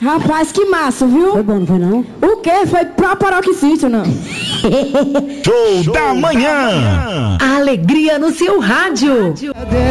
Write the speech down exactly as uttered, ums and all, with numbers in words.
Rapaz, que massa, viu? Foi bom, não foi não? O quê? Foi pra paroquicito, não? Show, Show da manhã. A alegria no seu rádio.